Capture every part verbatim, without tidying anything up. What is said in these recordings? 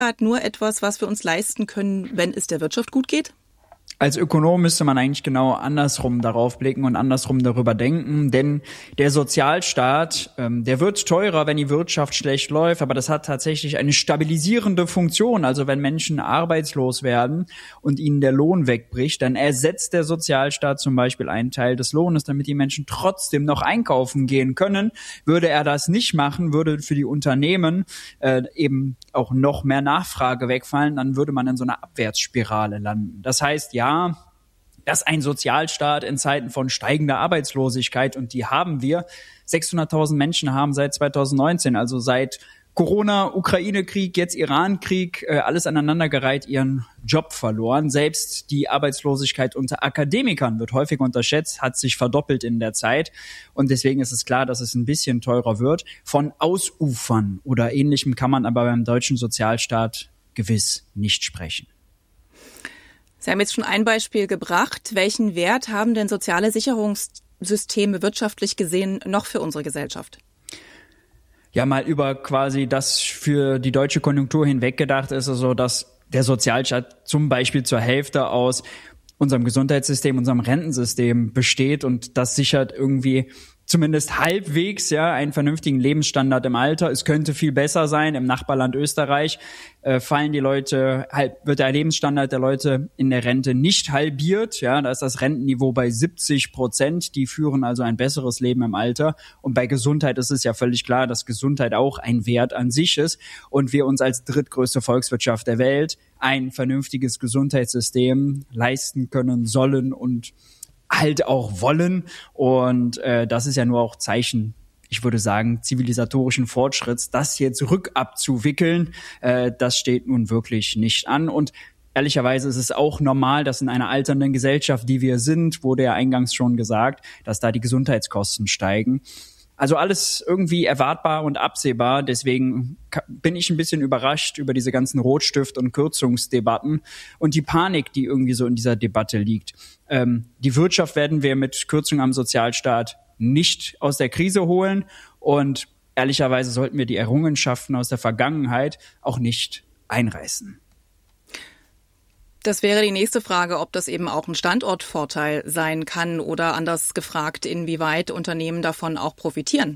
nur etwas, was wir uns leisten können, wenn es der Wirtschaft gut geht? Als Ökonom müsste man eigentlich genau andersrum darauf blicken und andersrum darüber denken, denn der Sozialstaat, ähm, der wird teurer, wenn die Wirtschaft schlecht läuft, aber das hat tatsächlich eine stabilisierende Funktion. Also wenn Menschen arbeitslos werden und ihnen der Lohn wegbricht, dann ersetzt der Sozialstaat zum Beispiel einen Teil des Lohnes, damit die Menschen trotzdem noch einkaufen gehen können. Würde er das nicht machen, würde für die Unternehmen äh, eben auch noch mehr Nachfrage wegfallen, dann würde man in so einer Abwärtsspirale landen. Das heißt, ja, dass ein Sozialstaat in Zeiten von steigender Arbeitslosigkeit, und die haben wir, sechshunderttausend Menschen haben seit zweitausendneunzehn, also seit Corona, Ukraine-Krieg, jetzt Iran-Krieg, äh, alles aneinandergereiht, ihren Job verloren. Selbst die Arbeitslosigkeit unter Akademikern wird häufig unterschätzt, hat sich verdoppelt in der Zeit. Und deswegen ist es klar, dass es ein bisschen teurer wird. Von Ausufern oder Ähnlichem kann man aber beim deutschen Sozialstaat gewiss nicht sprechen. Sie haben jetzt schon ein Beispiel gebracht. Welchen Wert haben denn soziale Sicherungssysteme wirtschaftlich gesehen noch für unsere Gesellschaft? Ja, mal über quasi das für die deutsche Konjunktur hinweg gedacht ist es so, dass der Sozialstaat zum Beispiel zur Hälfte aus unserem Gesundheitssystem, unserem Rentensystem besteht, und das sichert irgendwie zumindest halbwegs ja einen vernünftigen Lebensstandard im Alter. Es könnte viel besser sein. Im Nachbarland Österreich äh, fallen die Leute, halb, wird der Lebensstandard der Leute in der Rente nicht halbiert. Ja, da ist das Rentenniveau bei siebzig Prozent. Die führen also ein besseres Leben im Alter. Und bei Gesundheit ist es ja völlig klar, dass Gesundheit auch ein Wert an sich ist und wir uns als drittgrößte Volkswirtschaft der Welt ein vernünftiges Gesundheitssystem leisten können sollen und halt auch wollen. Und äh, das ist ja nur auch Zeichen, ich würde sagen, zivilisatorischen Fortschritts. Das jetzt rückabzuwickeln, äh, das steht nun wirklich nicht an. Und ehrlicherweise ist es auch normal, dass in einer alternden Gesellschaft, die wir sind, wurde ja eingangs schon gesagt, dass da die Gesundheitskosten steigen. Also alles irgendwie erwartbar und absehbar. Deswegen bin ich ein bisschen überrascht über diese ganzen Rotstift- und Kürzungsdebatten und die Panik, die irgendwie so in dieser Debatte liegt. Ähm, die Wirtschaft werden wir mit Kürzungen am Sozialstaat nicht aus der Krise holen. Und ehrlicherweise sollten wir die Errungenschaften aus der Vergangenheit auch nicht einreißen. Das wäre die nächste Frage, ob das eben auch ein Standortvorteil sein kann oder anders gefragt, inwieweit Unternehmen davon auch profitieren.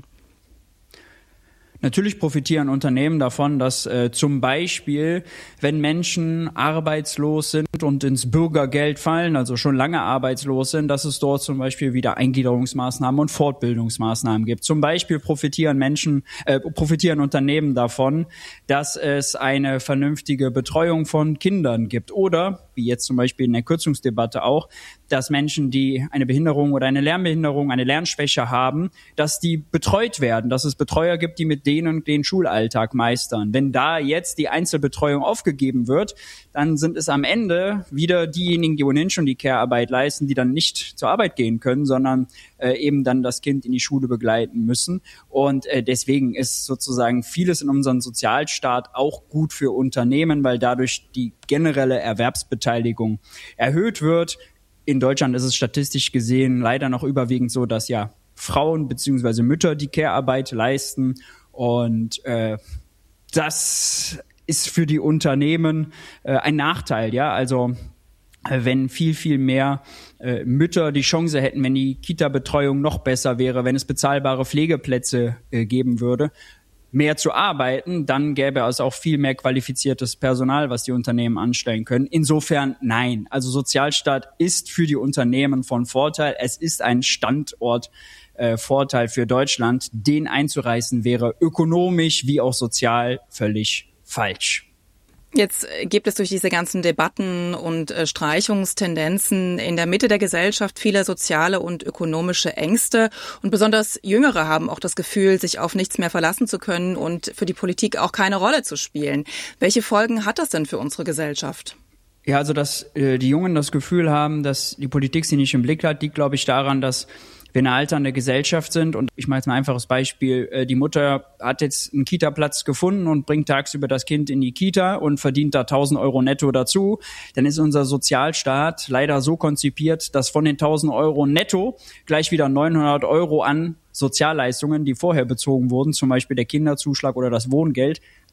Natürlich profitieren Unternehmen davon, dass äh, zum Beispiel, wenn Menschen arbeitslos sind und ins Bürgergeld fallen, also schon lange arbeitslos sind, dass es dort zum Beispiel wieder Eingliederungsmaßnahmen und Fortbildungsmaßnahmen gibt. Zum Beispiel profitieren Menschen, äh, profitieren Unternehmen davon, dass es eine vernünftige Betreuung von Kindern gibt oder, wie jetzt zum Beispiel in der Kürzungsdebatte auch, dass Menschen, die eine Behinderung oder eine Lernbehinderung, eine Lernschwäche haben, dass die betreut werden, dass es Betreuer gibt, die mit denen den Schulalltag meistern. Wenn da jetzt die Einzelbetreuung aufgegeben wird, dann sind es am Ende wieder diejenigen, die ohnehin schon die Care-Arbeit leisten, die dann nicht zur Arbeit gehen können, sondern äh, eben dann das Kind in die Schule begleiten müssen. Und äh, deswegen ist sozusagen vieles in unserem Sozialstaat auch gut für Unternehmen, weil dadurch die generelle Erwerbsbeteiligung erhöht wird. In Deutschland ist es statistisch gesehen leider noch überwiegend so, dass ja Frauen bzw. Mütter die Care-Arbeit leisten. Und äh, das ist für die Unternehmen äh, ein Nachteil, ja. Also äh, wenn viel, viel mehr äh, Mütter die Chance hätten, wenn die Kita-Betreuung noch besser wäre, wenn es bezahlbare Pflegeplätze äh, geben würde, mehr zu arbeiten, dann gäbe es auch viel mehr qualifiziertes Personal, was die Unternehmen anstellen können. Insofern nein. Also Sozialstaat ist für die Unternehmen von Vorteil. Es ist ein Standortvorteil äh, für Deutschland. Den einzureißen wäre ökonomisch wie auch sozial völlig falsch. Jetzt gibt es durch diese ganzen Debatten und äh, Streichungstendenzen in der Mitte der Gesellschaft viele soziale und ökonomische Ängste. Und besonders Jüngere haben auch das Gefühl, sich auf nichts mehr verlassen zu können und für die Politik auch keine Rolle zu spielen. Welche Folgen hat das denn für unsere Gesellschaft? Ja, also dass äh, die Jungen das Gefühl haben, dass die Politik sie nicht im Blick hat, liegt, glaube ich, daran, dass wir eine alternde Gesellschaft sind. Und ich mache jetzt mal ein einfaches Beispiel. Die Mutter hat jetzt einen Kita-Platz gefunden und bringt tagsüber das Kind in die Kita und verdient da tausend Euro netto dazu. Dann ist unser Sozialstaat leider so konzipiert, dass von den tausend Euro netto gleich wieder neunhundert Euro an Sozialleistungen, die vorher bezogen wurden, zum Beispiel der Kinderzuschlag oder das Wohngeld,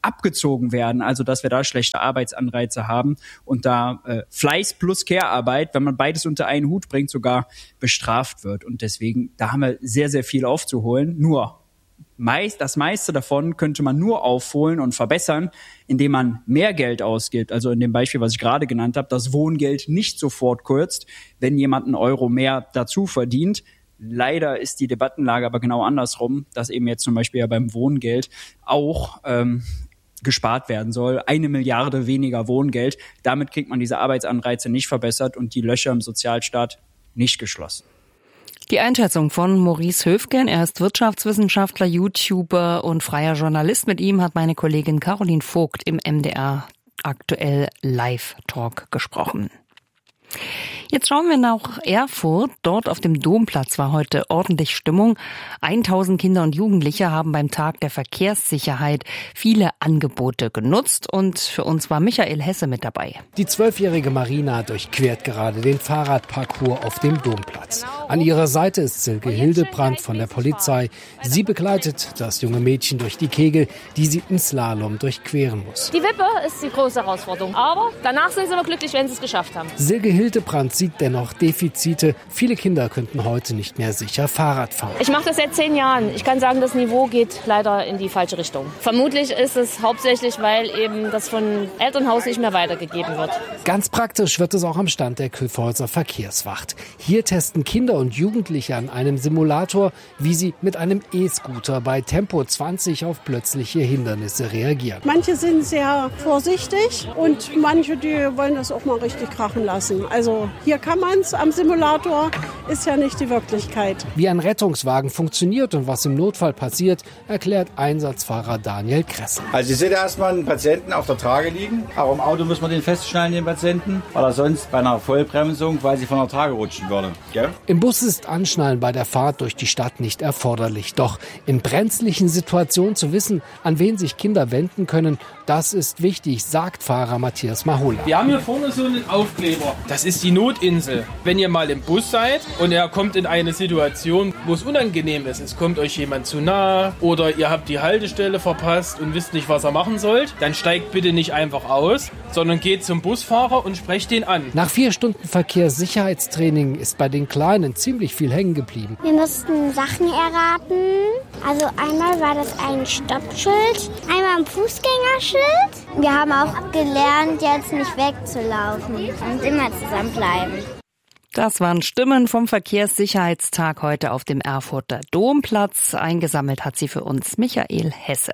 abgezogen werden, also dass wir da schlechte Arbeitsanreize haben und da äh, Fleiß plus Care-Arbeit, wenn man beides unter einen Hut bringt, sogar bestraft wird. Und deswegen, da haben wir sehr, sehr viel aufzuholen. Nur meist, das meiste davon könnte man nur aufholen und verbessern, indem man mehr Geld ausgibt. Also in dem Beispiel, was ich gerade genannt habe, das Wohngeld nicht sofort kürzt, wenn jemand einen Euro mehr dazu verdient. Leider ist die Debattenlage aber genau andersrum, dass eben jetzt zum Beispiel ja beim Wohngeld auch ähm, gespart werden soll. Eine Milliarde weniger Wohngeld. Damit kriegt man diese Arbeitsanreize nicht verbessert und die Löcher im Sozialstaat nicht geschlossen. Die Einschätzung von Maurice Höfgen. Er ist Wirtschaftswissenschaftler, YouTuber und freier Journalist. Mit ihm hat meine Kollegin Caroline Vogt im M D R Aktuell Live Talk gesprochen. Jetzt schauen wir nach Erfurt. Dort auf dem Domplatz war heute ordentlich Stimmung. tausend Kinder und Jugendliche haben beim Tag der Verkehrssicherheit viele Angebote genutzt. Und für uns war Michael Hesse mit dabei. Die zwölfjährige Marina durchquert gerade den Fahrradparcours auf dem Domplatz. An ihrer Seite ist Silke Hildebrandt von der Polizei. Sie begleitet das junge Mädchen durch die Kegel, die sie im Slalom durchqueren muss. Die Wippe ist die große Herausforderung. Aber danach sind sie immer glücklich, wenn sie es geschafft haben. Silke Hildebrandt sieht dennoch Defizite. Viele Kinder könnten heute nicht mehr sicher Fahrrad fahren. Ich mache das seit zehn Jahren. Ich kann sagen, das Niveau geht leider in die falsche Richtung. Vermutlich ist es hauptsächlich, weil eben das von Elternhaus nicht mehr weitergegeben wird. Ganz praktisch wird es auch am Stand der Kyffhäuser Verkehrswacht. Hier testen Kinder und Jugendliche an einem Simulator, wie sie mit einem E-Scooter bei Tempo zwanzig auf plötzliche Hindernisse reagieren. Manche sind sehr vorsichtig und manche, die wollen das auch mal richtig krachen lassen. Also hier kann man es am Simulator, ist ja nicht die Wirklichkeit. Wie ein Rettungswagen funktioniert und was im Notfall passiert, erklärt Einsatzfahrer Daniel Kressel. Also Sie sehen erstmal einen Patienten auf der Trage liegen. Auch im Auto muss man den festschnallen, den Patienten, weil er sonst bei einer Vollbremsung quasi von der Trage rutschen würde. Gell? Im Bus ist Anschnallen bei der Fahrt durch die Stadt nicht erforderlich. Doch in brenzlichen Situationen zu wissen, an wen sich Kinder wenden können, das ist wichtig, sagt Fahrer Matthias Mahola. Wir haben hier vorne so einen Aufkleber. Das ist die Notinsel. Wenn ihr mal im Bus seid und ihr kommt in eine Situation, wo es unangenehm ist, es kommt euch jemand zu nah oder ihr habt die Haltestelle verpasst und wisst nicht, was ihr machen sollt, dann steigt bitte nicht einfach aus, sondern geht zum Busfahrer und sprecht den an. Nach vier Stunden Verkehrssicherheitstraining ist bei den Kleinen ziemlich viel hängen geblieben. Wir mussten Sachen erraten. Also einmal war das ein Stoppschild, einmal ein Fußgängerschild. Wir haben auch gelernt, jetzt nicht wegzulaufen und immer zusammenbleiben. Das waren Stimmen vom Verkehrssicherheitstag heute auf dem Erfurter Domplatz. Eingesammelt hat sie für uns Michael Hesse.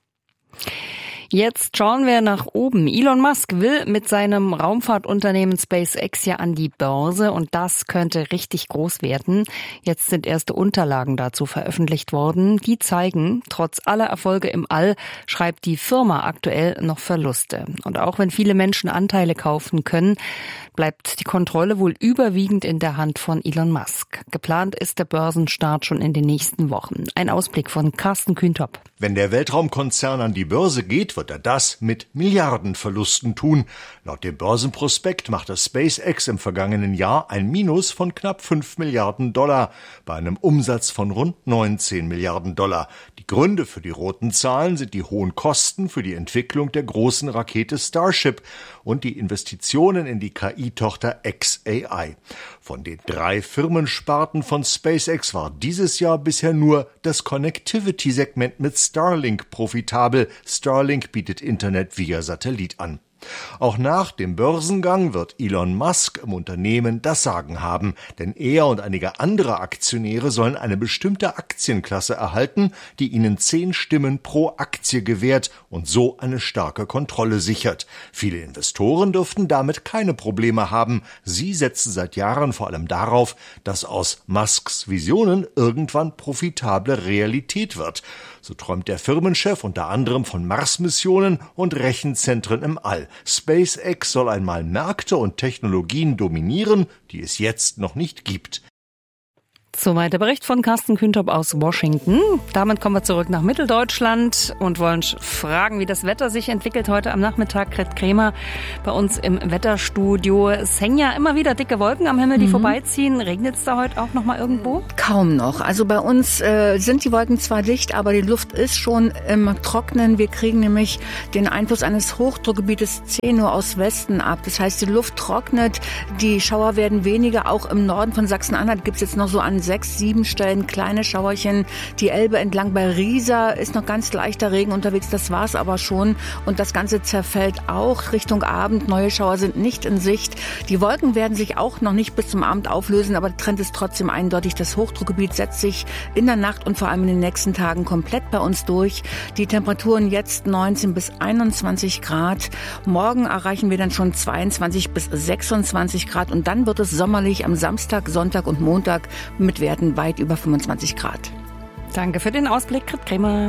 Jetzt schauen wir nach oben. Elon Musk will mit seinem Raumfahrtunternehmen SpaceX ja an die Börse und das könnte richtig groß werden. Jetzt sind erste Unterlagen dazu veröffentlicht worden. Die zeigen, trotz aller Erfolge im All schreibt die Firma aktuell noch Verluste. Und auch wenn viele Menschen Anteile kaufen können, bleibt die Kontrolle wohl überwiegend in der Hand von Elon Musk. Geplant ist der Börsenstart schon in den nächsten Wochen. Ein Ausblick von Carsten Kühntop. Wenn der Weltraumkonzern an die Börse geht, wird er das mit Milliardenverlusten tun. Laut dem Börsenprospekt machte SpaceX im vergangenen Jahr ein Minus von knapp fünf Milliarden Dollar bei einem Umsatz von rund neunzehn Milliarden Dollar. Die Gründe für die roten Zahlen sind die hohen Kosten für die Entwicklung der großen Rakete Starship und die Investitionen in die K I-Tochter X A I. Von den drei Firmensparten von SpaceX war dieses Jahr bisher nur das Connectivity-Segment mit Starlink profitabel. Starlink bietet Internet via Satellit an. Auch nach dem Börsengang wird Elon Musk im Unternehmen das Sagen haben, denn er und einige andere Aktionäre sollen eine bestimmte Aktienklasse erhalten, die ihnen zehn Stimmen pro Aktie gewährt und so eine starke Kontrolle sichert. Viele Investoren dürften damit keine Probleme haben. Sie setzen seit Jahren vor allem darauf, dass aus Musks Visionen irgendwann profitable Realität wird. So träumt der Firmenchef unter anderem von Mars-Missionen und Rechenzentren im All. SpaceX soll einmal Märkte und Technologien dominieren, die es jetzt noch nicht gibt. Soweit der Bericht von Carsten Küntop aus Washington. Damit kommen wir zurück nach Mitteldeutschland und wollen fragen, wie das Wetter sich entwickelt heute am Nachmittag. Gret Kremer bei uns im Wetterstudio. Es hängen ja immer wieder dicke Wolken am Himmel, die mhm. vorbeiziehen. Regnet es da heute auch noch mal irgendwo? Kaum noch. Also bei uns äh, sind die Wolken zwar dicht, aber die Luft ist schon im Trocknen. Wir kriegen nämlich den Einfluss eines Hochdruckgebietes C nur aus Westen ab. Das heißt, die Luft trocknet, die Schauer werden weniger. Auch im Norden von Sachsen-Anhalt gibt es jetzt noch so an sechs, sieben Stellen kleine Schauerchen. Die Elbe entlang bei Riesa ist noch ganz leichter Regen unterwegs, das war's aber schon. Und das Ganze zerfällt auch Richtung Abend. Neue Schauer sind nicht in Sicht. Die Wolken werden sich auch noch nicht bis zum Abend auflösen, aber der Trend ist trotzdem eindeutig. Das Hochdruckgebiet setzt sich in der Nacht und vor allem in den nächsten Tagen komplett bei uns durch. Die Temperaturen jetzt neunzehn bis einundzwanzig Grad. Morgen erreichen wir dann schon zweiundzwanzig bis sechsundzwanzig Grad und dann wird es sommerlich am Samstag, Sonntag und Montag mit Werten weit über fünfundzwanzig Grad. Danke für den Ausblick, Gret Kremer.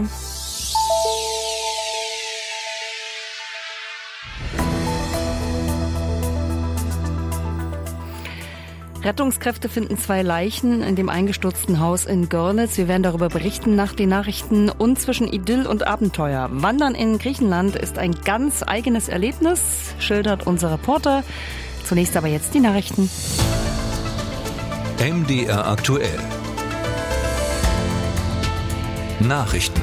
Rettungskräfte finden zwei Leichen in dem eingestürzten Haus in Görlitz. Wir werden darüber berichten nach den Nachrichten. Und zwischen Idyll und Abenteuer. Wandern in Griechenland ist ein ganz eigenes Erlebnis, schildert unser Reporter. Zunächst aber jetzt die Nachrichten. M D R aktuell. Nachrichten.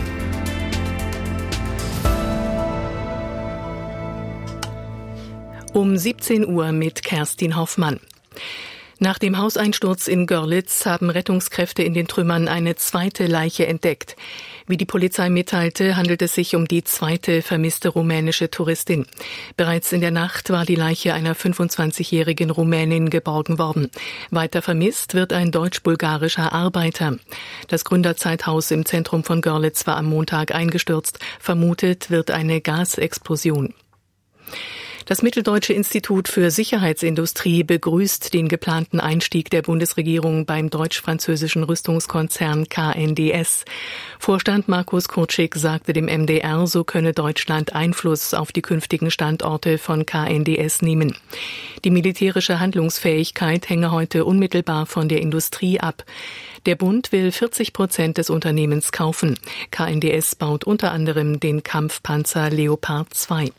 Um siebzehn Uhr mit Kerstin Hoffmann. Nach dem Hauseinsturz in Görlitz haben Rettungskräfte in den Trümmern eine zweite Leiche entdeckt. Wie die Polizei mitteilte, handelt es sich um die zweite vermisste rumänische Touristin. Bereits in der Nacht war die Leiche einer fünfundzwanzigjährigen Rumänin geborgen worden. Weiter vermisst wird ein deutsch-bulgarischer Arbeiter. Das Gründerzeithaus im Zentrum von Görlitz war am Montag eingestürzt. Vermutet wird eine Gasexplosion. Das Mitteldeutsche Institut für Sicherheitsindustrie begrüßt den geplanten Einstieg der Bundesregierung beim deutsch-französischen Rüstungskonzern K N D S. Vorstand Markus Kurczyk sagte dem M D R, so könne Deutschland Einfluss auf die künftigen Standorte von K N D S nehmen. Die militärische Handlungsfähigkeit hänge heute unmittelbar von der Industrie ab. Der Bund will vierzig Prozent des Unternehmens kaufen. K N D S baut unter anderem den Kampfpanzer Leopard zwei.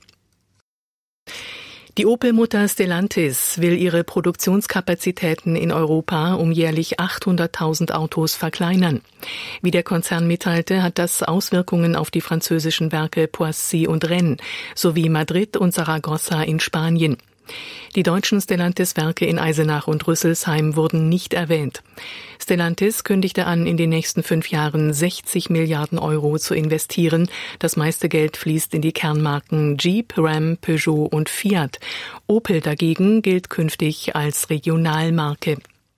Die Opel-Mutter Stellantis will ihre Produktionskapazitäten in Europa um jährlich achthunderttausend Autos verkleinern. Wie der Konzern mitteilte, hat das Auswirkungen auf die französischen Werke Poissy und Rennes sowie Madrid und Saragossa in Spanien. Die deutschen Stellantis-Werke in Eisenach und Rüsselsheim wurden nicht erwähnt. Stellantis kündigte an, in den nächsten fünf Jahren sechzig Milliarden Euro zu investieren. Das meiste Geld fließt in die Kernmarken Jeep, Ram, Peugeot und Fiat. Opel dagegen gilt künftig als Regionalmarke.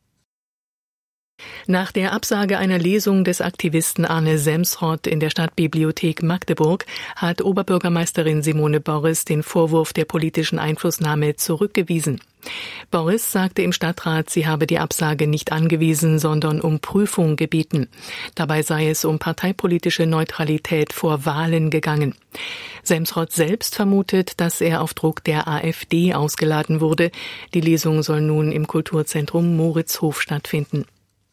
Nach der Absage einer Lesung des Aktivisten Arne Semsrott in der Stadtbibliothek Magdeburg hat Oberbürgermeisterin Simone Borres den Vorwurf der politischen Einflussnahme zurückgewiesen. Borres sagte im Stadtrat, sie habe die Absage nicht angewiesen, sondern um Prüfung gebeten. Dabei sei es um parteipolitische Neutralität vor Wahlen gegangen. Semsrott selbst vermutet, dass er auf Druck der AfD ausgeladen wurde. Die Lesung soll nun im Kulturzentrum Moritzhof stattfinden.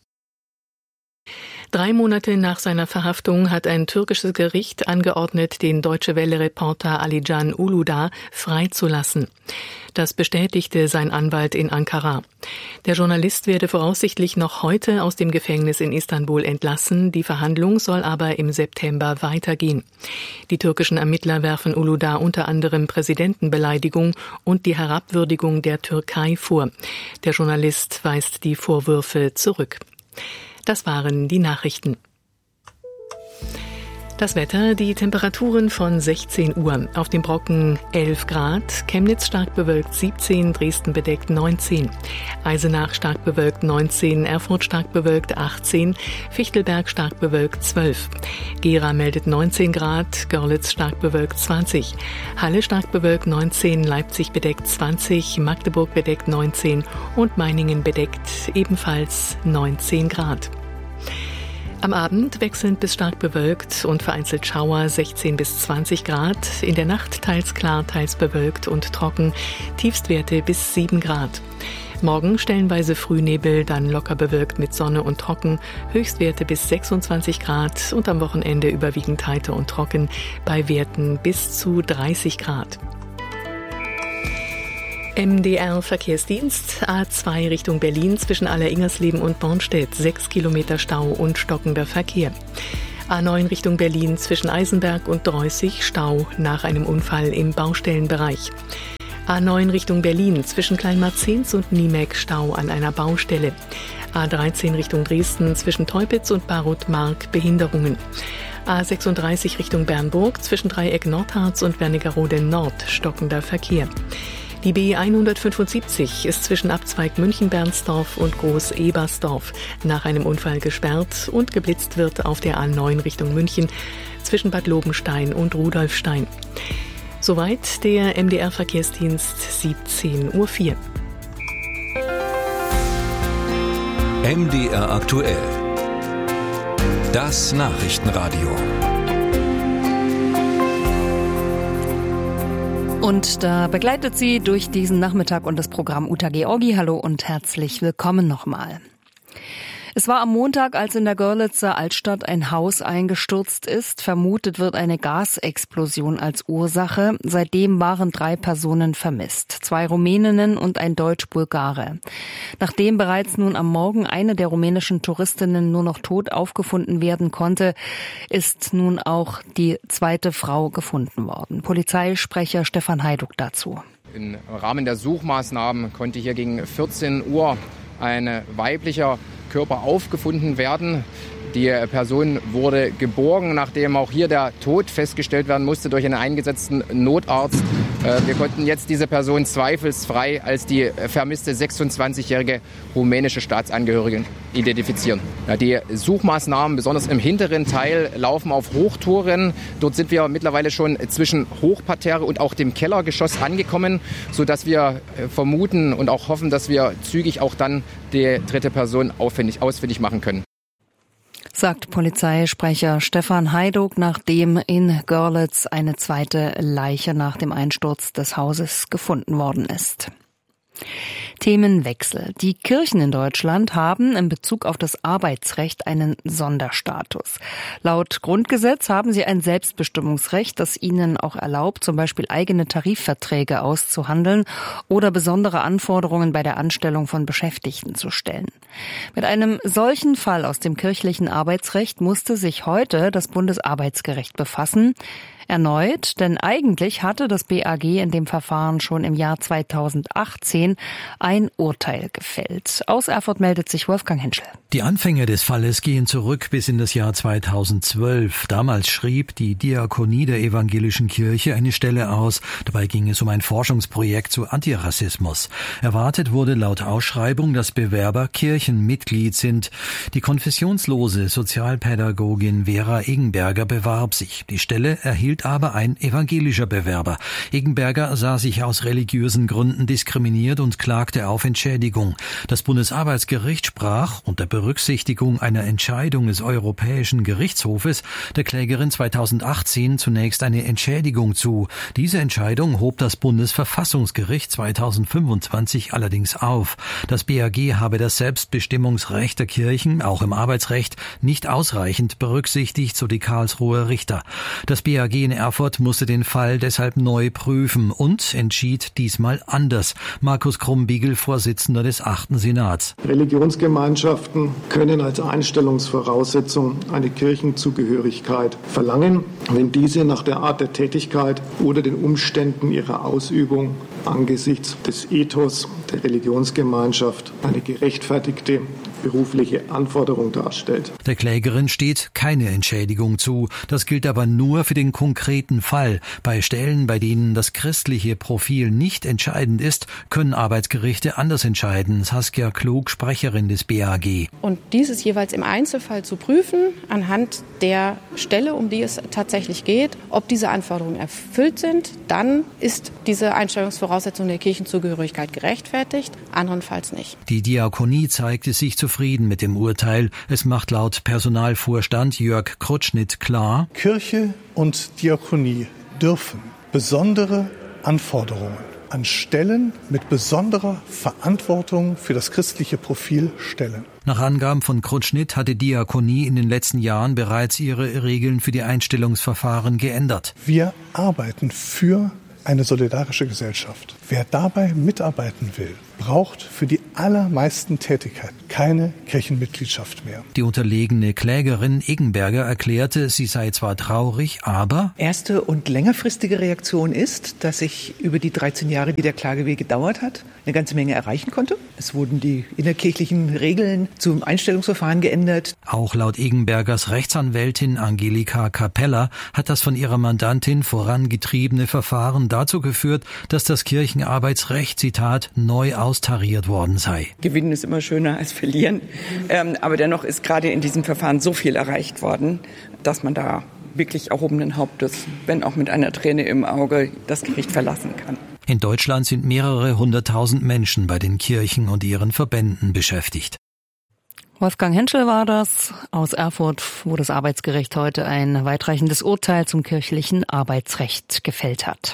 Drei Monate nach seiner Verhaftung hat ein türkisches Gericht angeordnet, den Deutsche Welle-Reporter Alican Uludağ freizulassen. Das bestätigte sein Anwalt in Ankara. Der Journalist werde voraussichtlich noch heute aus dem Gefängnis in Istanbul entlassen. Die Verhandlung soll aber im September weitergehen. Die türkischen Ermittler werfen Uludağ unter anderem Präsidentenbeleidigung und die Herabwürdigung der Türkei vor. Der Journalist weist die Vorwürfe zurück. Das waren die Nachrichten. Das Wetter, die Temperaturen von sechzehn Uhr. Auf dem Brocken elf Grad, Chemnitz stark bewölkt siebzehn, Dresden bedeckt neunzehn, Eisenach stark bewölkt neunzehn, Erfurt stark bewölkt achtzehn, Fichtelberg stark bewölkt zwölf, Gera meldet neunzehn Grad, Görlitz stark bewölkt zwanzig, Halle stark bewölkt neunzehn, Leipzig bedeckt zwanzig, Magdeburg bedeckt neunzehn und Meiningen bedeckt ebenfalls neunzehn Grad. Am Abend wechselnd bis stark bewölkt und vereinzelt Schauer sechzehn bis zwanzig Grad. In der Nacht teils klar, teils bewölkt und trocken. Tiefstwerte bis sieben Grad. Morgen stellenweise Frühnebel, dann locker bewölkt mit Sonne und trocken, Höchstwerte bis sechsundzwanzig Grad und am Wochenende überwiegend heiter und trocken bei Werten bis zu dreißig Grad. M D R-Verkehrsdienst, A zwei Richtung Berlin zwischen Aller-Ingersleben und Bornstedt, sechs Kilometer Stau und stockender Verkehr. A neun Richtung Berlin zwischen Eisenberg und Dreußig, Stau nach einem Unfall im Baustellenbereich. A neun Richtung Berlin zwischen Kleinmarzens und Niemek, Stau an einer Baustelle. A dreizehn Richtung Dresden zwischen Teupitz und Barut-Mark, Behinderungen. A sechsunddreißig Richtung Bernburg zwischen Dreieck Nordharz und Wernigerode Nord, stockender Verkehr. Die B hundertfünfundsiebzig ist zwischen Abzweig München-Bernsdorf und Groß-Ebersdorf nach einem Unfall gesperrt und geblitzt wird auf der A neun Richtung München zwischen Bad Lobenstein und Rudolfstein. Soweit der M D R-Verkehrsdienst, siebzehn Uhr vier. M D R aktuell. Das Nachrichtenradio. Und da begleitet sie durch diesen Nachmittag und das Programm Uta Georgi. Hallo und herzlich willkommen nochmal. Es war am Montag, als in der Görlitzer Altstadt ein Haus eingestürzt ist. Vermutet wird eine Gasexplosion als Ursache. Seitdem waren drei Personen vermisst. Zwei Rumäninnen und ein Deutsch-Bulgare. Nachdem bereits nun am Morgen eine der rumänischen Touristinnen nur noch tot aufgefunden werden konnte, ist nun auch die zweite Frau gefunden worden. Polizeisprecher Stefan Heiduk dazu. Im Rahmen der Suchmaßnahmen konnte hier gegen vierzehn Uhr ein weiblicher Körper aufgefunden werden. Die Person wurde geborgen, nachdem auch hier der Tod festgestellt werden musste durch einen eingesetzten Notarzt. Wir konnten jetzt diese Person zweifelsfrei als die vermisste sechsundzwanzigjährige rumänische Staatsangehörige identifizieren. Die Suchmaßnahmen, besonders im hinteren Teil, laufen auf Hochtouren. Dort sind wir mittlerweile schon zwischen Hochparterre und auch dem Kellergeschoss angekommen, sodass wir vermuten und auch hoffen, dass wir zügig auch dann die dritte Person ausfindig, ausfindig machen können. Sagt Polizeisprecher Stefan Heiduk, nachdem in Görlitz eine zweite Leiche nach dem Einsturz des Hauses gefunden worden ist. Themenwechsel. Die Kirchen in Deutschland haben in Bezug auf das Arbeitsrecht einen Sonderstatus. Laut Grundgesetz haben sie ein Selbstbestimmungsrecht, das ihnen auch erlaubt, zum Beispiel eigene Tarifverträge auszuhandeln oder besondere Anforderungen bei der Anstellung von Beschäftigten zu stellen. Mit einem solchen Fall aus dem kirchlichen Arbeitsrecht musste sich heute das Bundesarbeitsgericht befassen. Erneut, denn eigentlich hatte das B A G in dem Verfahren schon im Jahr zweitausendachtzehn ein Urteil gefällt. Aus Erfurt meldet sich Wolfgang Henschel. Die Anfänge des Falles gehen zurück bis in das Jahr zweitausendzwölf. Damals schrieb die Diakonie der Evangelischen Kirche eine Stelle aus. Dabei ging es um ein Forschungsprojekt zu Antirassismus. Erwartet wurde laut Ausschreibung, dass Bewerber Kirchenmitglied sind. Die konfessionslose Sozialpädagogin Vera Eggenberger bewarb sich. Die Stelle erhielt aber ein evangelischer Bewerber. Eggenberger sah sich aus religiösen Gründen diskriminiert und klagte auf Entschädigung. Das Bundesarbeitsgericht sprach unter Berücksichtigung einer Entscheidung des Europäischen Gerichtshofes der Klägerin zweitausendachtzehn zunächst eine Entschädigung zu. Diese Entscheidung hob das Bundesverfassungsgericht zweitausendfünfundzwanzig allerdings auf. Das B A G habe das Selbstbestimmungsrecht der Kirchen, auch im Arbeitsrecht, nicht ausreichend berücksichtigt, so die Karlsruher Richter. Das B A G in Erfurt musste den Fall deshalb neu prüfen und entschied diesmal anders. Markus Krumbiegel, Vorsitzender des achten Senats. Religionsgemeinschaften können als Einstellungsvoraussetzung eine Kirchenzugehörigkeit verlangen, wenn diese nach der Art der Tätigkeit oder den Umständen ihrer Ausübung angesichts des Ethos der Religionsgemeinschaft eine gerechtfertigte berufliche Anforderung darstellt. Der Klägerin steht keine Entschädigung zu. Das gilt aber nur für den konkreten Fall. Bei Stellen, bei denen das christliche Profil nicht entscheidend ist, können Arbeitsgerichte anders entscheiden. Saskia Klug, Sprecherin des B A G. Und dieses jeweils im Einzelfall zu prüfen, anhand der Stelle, um die es tatsächlich geht, ob diese Anforderungen erfüllt sind, dann ist diese Einstellungsvoraussetzung der Kirchenzugehörigkeit gerechtfertigt, anderenfalls nicht. Die Diakonie zeigte sich zufrieden mit dem Urteil. Es macht laut Personalvorstand Jörg Krutschnitt klar: Kirche und Diakonie dürfen besondere Anforderungen an Stellen mit besonderer Verantwortung für das christliche Profil stellen. Nach Angaben von Kurt Schnitt hat die Diakonie in den letzten Jahren bereits ihre Regeln für die Einstellungsverfahren geändert. Wir arbeiten für eine solidarische Gesellschaft. Wer dabei mitarbeiten will, braucht für die allermeisten Tätigkeiten keine Kirchenmitgliedschaft mehr. Die unterlegene Klägerin Eggenberger erklärte, sie sei zwar traurig, aber erste und längerfristige Reaktion ist, dass ich über die dreizehn Jahre, die der Klageweg gedauert hat, eine ganze Menge erreichen konnte. Es wurden die innerkirchlichen Regeln zum Einstellungsverfahren geändert. Auch laut Eggenbergers Rechtsanwältin Angelika Capella hat das von ihrer Mandantin vorangetriebene Verfahren dazu geführt, dass das Kirchenarbeitsrecht, Zitat, neu austariert worden sei. Gewinnen ist immer schöner als verlieren, ähm, aber dennoch ist gerade in diesem Verfahren so viel erreicht worden, dass man da wirklich erhobenen Hauptes, wenn auch mit einer Träne im Auge, das Gericht verlassen kann. In Deutschland sind mehrere hunderttausend Menschen bei den Kirchen und ihren Verbänden beschäftigt. Wolfgang Henschel war das aus Erfurt, wo das Arbeitsgericht heute ein weitreichendes Urteil zum kirchlichen Arbeitsrecht gefällt hat.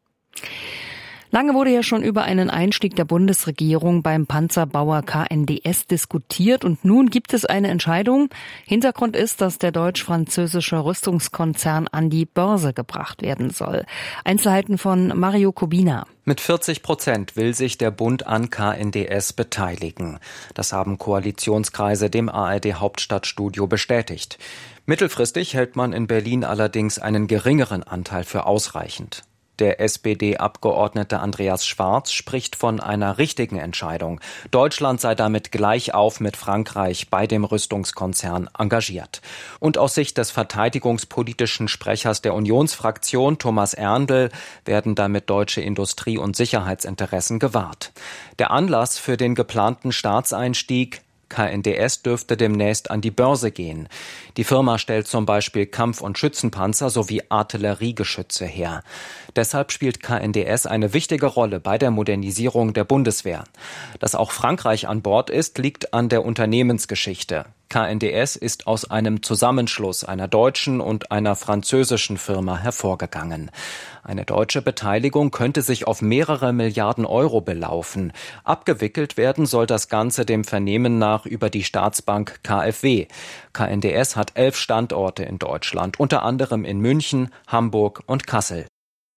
Lange wurde ja schon über einen Einstieg der Bundesregierung beim Panzerbauer K N D S diskutiert und nun gibt es eine Entscheidung. Hintergrund ist, dass der deutsch-französische Rüstungskonzern an die Börse gebracht werden soll. Einzelheiten von Mario Kubina. Mit vierzig Prozent will sich der Bund an K N D S beteiligen. Das haben Koalitionskreise dem A R D-Hauptstadtstudio bestätigt. Mittelfristig hält man in Berlin allerdings einen geringeren Anteil für ausreichend. Der S P D-Abgeordnete Andreas Schwarz spricht von einer richtigen Entscheidung. Deutschland sei damit gleich auf mit Frankreich bei dem Rüstungskonzern engagiert. Und aus Sicht des verteidigungspolitischen Sprechers der Unionsfraktion, Thomas Erndl, werden damit deutsche Industrie- und Sicherheitsinteressen gewahrt. Der Anlass für den geplanten Staatseinstieg: K N D S dürfte demnächst an die Börse gehen. Die Firma stellt zum Beispiel Kampf- und Schützenpanzer sowie Artilleriegeschütze her. Deshalb spielt K N D S eine wichtige Rolle bei der Modernisierung der Bundeswehr. Dass auch Frankreich an Bord ist, liegt an der Unternehmensgeschichte. K N D S ist aus einem Zusammenschluss einer deutschen und einer französischen Firma hervorgegangen. Eine deutsche Beteiligung könnte sich auf mehrere Milliarden Euro belaufen. Abgewickelt werden soll das Ganze dem Vernehmen nach über die Staatsbank K f W. K N D S hat elf Standorte in Deutschland, unter anderem in München, Hamburg und Kassel.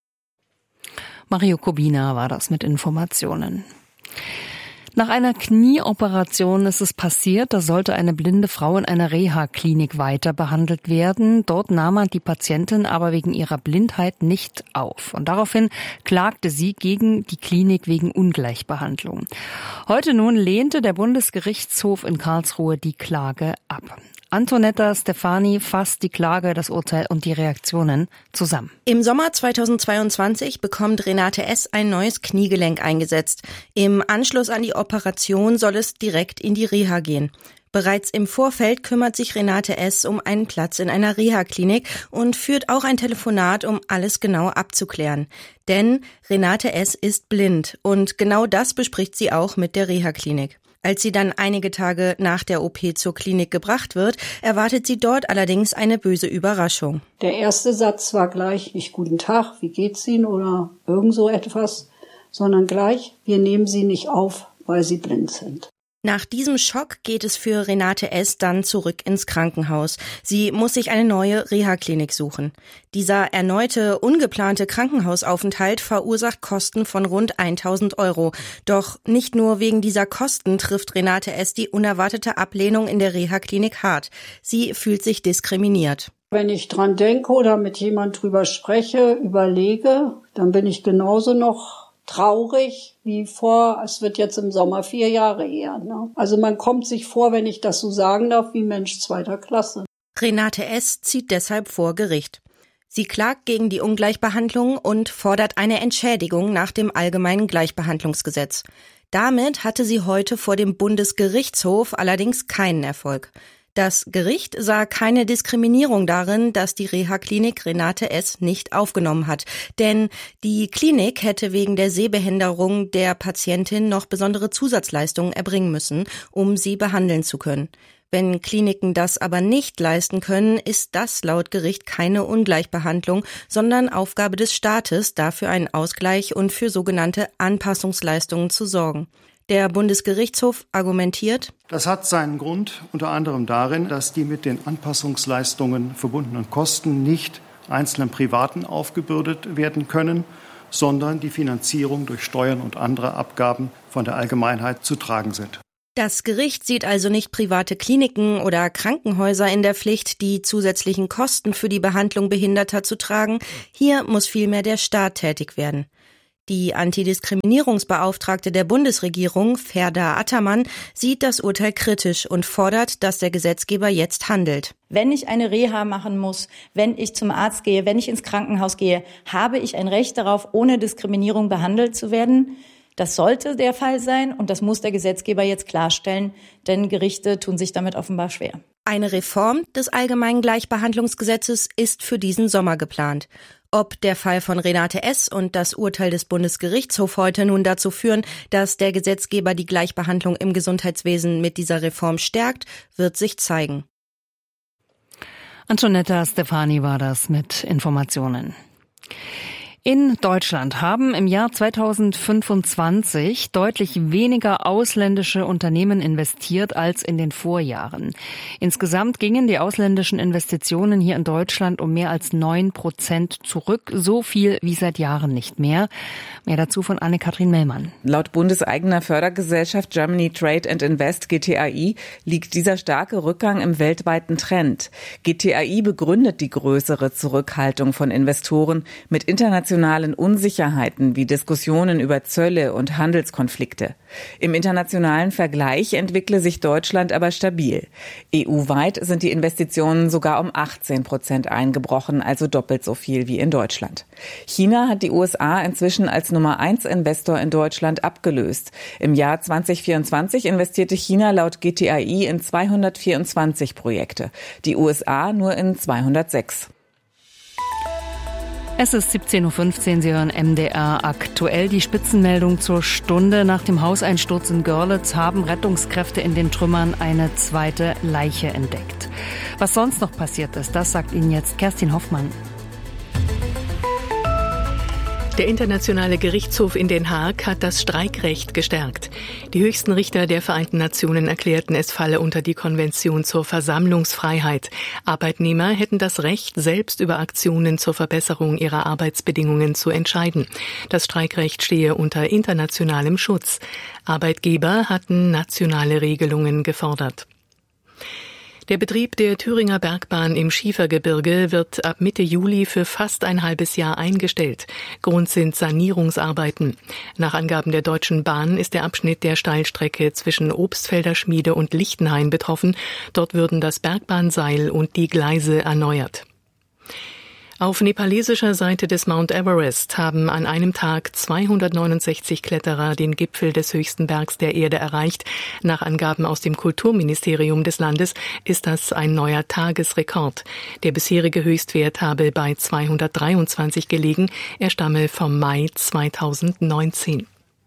Mario Kubina war das mit Informationen. Nach einer Knieoperation ist es passiert, da sollte eine blinde Frau in einer Reha-Klinik weiter behandelt werden. Dort nahm man die Patientin aber wegen ihrer Blindheit nicht auf. Und daraufhin klagte sie gegen die Klinik wegen Ungleichbehandlung. Heute nun lehnte der Bundesgerichtshof in Karlsruhe die Klage ab. Antonetta Stefani fasst die Klage, das Urteil und die Reaktionen zusammen. Im Sommer zweitausendzweiundzwanzig bekommt Renate S. ein neues Kniegelenk eingesetzt. Im Anschluss an die Operation soll es direkt in die Reha gehen. Bereits im Vorfeld kümmert sich Renate S. um einen Platz in einer Reha-Klinik und führt auch ein Telefonat, um alles genau abzuklären. Denn Renate S. ist blind und genau das bespricht sie auch mit der Reha-Klinik. Als sie dann einige Tage nach der O P zur Klinik gebracht wird, erwartet sie dort allerdings eine böse Überraschung. Der erste Satz war gleich nicht guten Tag, wie geht's Ihnen oder irgend so etwas, sondern gleich, wir nehmen Sie nicht auf, weil Sie blind sind. Nach diesem Schock geht es für Renate S. dann zurück ins Krankenhaus. Sie muss sich eine neue Reha-Klinik suchen. Dieser erneute, ungeplante Krankenhausaufenthalt verursacht Kosten von rund tausend Euro. Doch nicht nur wegen dieser Kosten trifft Renate S. die unerwartete Ablehnung in der Reha-Klinik hart. Sie fühlt sich diskriminiert. Wenn ich dran denke oder mit jemand drüber spreche, überlege, dann bin ich genauso noch traurig wie vor, es wird jetzt im Sommer vier Jahre her. Ne? Also man kommt sich vor, wenn ich das so sagen darf, wie Mensch zweiter Klasse. Renate S. zieht deshalb vor Gericht. Sie klagt gegen die Ungleichbehandlung und fordert eine Entschädigung nach dem Allgemeinen Gleichbehandlungsgesetz. Damit hatte sie heute vor dem Bundesgerichtshof allerdings keinen Erfolg. Das Gericht sah keine Diskriminierung darin, dass die Reha-Klinik Renate S. nicht aufgenommen hat. Denn die Klinik hätte wegen der Sehbehinderung der Patientin noch besondere Zusatzleistungen erbringen müssen, um sie behandeln zu können. Wenn Kliniken das aber nicht leisten können, ist das laut Gericht keine Ungleichbehandlung, sondern Aufgabe des Staates, dafür einen Ausgleich und für sogenannte Anpassungsleistungen zu sorgen. Der Bundesgerichtshof argumentiert: Das hat seinen Grund unter anderem darin, dass die mit den Anpassungsleistungen verbundenen Kosten nicht einzelnen Privaten aufgebürdet werden können, sondern die Finanzierung durch Steuern und andere Abgaben von der Allgemeinheit zu tragen sind. Das Gericht sieht also nicht private Kliniken oder Krankenhäuser in der Pflicht, die zusätzlichen Kosten für die Behandlung Behinderter zu tragen. Hier muss vielmehr der Staat tätig werden. Die Antidiskriminierungsbeauftragte der Bundesregierung, Ferda Attermann, sieht das Urteil kritisch und fordert, dass der Gesetzgeber jetzt handelt. Wenn ich eine Reha machen muss, wenn ich zum Arzt gehe, wenn ich ins Krankenhaus gehe, habe ich ein Recht darauf, ohne Diskriminierung behandelt zu werden. Das sollte der Fall sein und das muss der Gesetzgeber jetzt klarstellen, denn Gerichte tun sich damit offenbar schwer. Eine Reform des Allgemeinen Gleichbehandlungsgesetzes ist für diesen Sommer geplant. Ob der Fall von Renate S. und das Urteil des Bundesgerichtshofs heute nun dazu führen, dass der Gesetzgeber die Gleichbehandlung im Gesundheitswesen mit dieser Reform stärkt, wird sich zeigen. Antonetta Stefani war das mit Informationen. In Deutschland haben im Jahr zweitausendfünfundzwanzig deutlich weniger ausländische Unternehmen investiert als in den Vorjahren. Insgesamt gingen die ausländischen Investitionen hier in Deutschland um mehr als neun Prozent zurück, so viel wie seit Jahren nicht mehr. Mehr dazu von Anne-Kathrin Mellmann. Laut bundeseigener Fördergesellschaft Germany Trade and Invest G T A I liegt dieser starke Rückgang im weltweiten Trend. G T A I begründet die größere Zurückhaltung von Investoren mit internationalen Unsicherheiten wie Diskussionen über Zölle und Handelskonflikte. Im internationalen Vergleich entwickle sich Deutschland aber stabil. E U-weit sind die Investitionen sogar um achtzehn Prozent eingebrochen, also doppelt so viel wie in Deutschland. China hat die U S A inzwischen als Nummer eins Investor in Deutschland abgelöst. Im Jahr zweitausendvierundzwanzig investierte China laut G T A I in zweihundertvierundzwanzig Projekte, die U S A nur in zweihundertsechs. Es ist siebzehn Uhr fünfzehn, Sie hören M D R aktuell. Die Spitzenmeldung zur Stunde. Nach dem Hauseinsturz in Görlitz haben Rettungskräfte in den Trümmern eine zweite Leiche entdeckt. Was sonst noch passiert ist, das sagt Ihnen jetzt Kerstin Hoffmann. Der Internationale Gerichtshof in Den Haag hat das Streikrecht gestärkt. Die höchsten Richter der Vereinten Nationen erklärten, es falle unter die Konvention zur Versammlungsfreiheit. Arbeitnehmer hätten das Recht, selbst über Aktionen zur Verbesserung ihrer Arbeitsbedingungen zu entscheiden. Das Streikrecht stehe unter internationalem Schutz. Arbeitgeber hatten nationale Regelungen gefordert. Der Betrieb der Thüringer Bergbahn im Schiefergebirge wird ab Mitte Juli für fast ein halbes Jahr eingestellt. Grund sind Sanierungsarbeiten. Nach Angaben der Deutschen Bahn ist der Abschnitt der Steilstrecke zwischen Obstfelder Schmiede und Lichtenhain betroffen. Dort würden das Bergbahnseil und die Gleise erneuert. Auf nepalesischer Seite des Mount Everest haben an einem Tag zweihundertneunundsechzig Kletterer den Gipfel des höchsten Bergs der Erde erreicht. Nach Angaben aus dem Kulturministerium des Landes ist das ein neuer Tagesrekord. Der bisherige Höchstwert habe bei zweihundertdreiundzwanzig gelegen. Er stamme vom Mai zweitausendneunzehn.